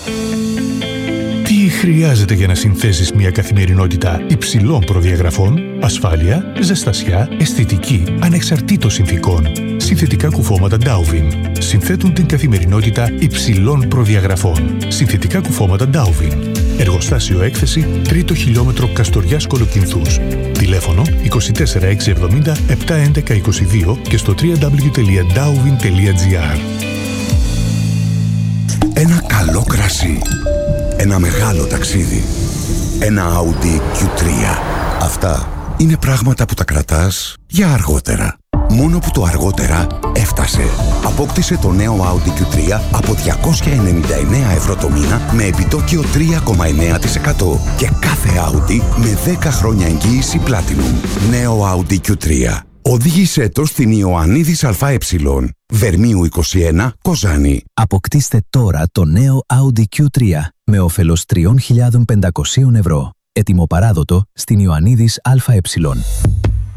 Τι χρειάζεται για να συνθέσεις μια καθημερινότητα υψηλών προδιαγραφών, ασφάλεια, ζεστασιά, αισθητική, ανεξαρτήτως συνθηκών. Συνθετικά κουφώματα Dowvin συνθέτουν την καθημερινότητα υψηλών προδιαγραφών. Συνθετικά κουφώματα Dowvin. Εργοστάσιο έκθεση 3ο χιλιόμετρο Καστοριάς Κολοκυνθούς. Τηλέφωνο 24670 71122 και στο www.dowvin.gr. Ένα καλό κρασί. Ένα μεγάλο ταξίδι. Ένα Audi Q3. Αυτά είναι πράγματα που τα κρατάς για αργότερα. Μόνο που το αργότερα έφτασε. Απόκτησε το νέο Audi Q3 από 299 ευρώ το μήνα με επιτόκιο 3,9% και κάθε Audi με 10 χρόνια εγγύηση Platinum. Νέο Audi Q3. Οδήγησέ το στην Ιωαννίδης ΑΕ. Βερμίου 21, Κοζάνη. Αποκτήστε τώρα το νέο Audi Q3 με όφελος 3.500 ευρώ. Έτοιμο παράδοτο στην Ιωαννίδης ΑΕ.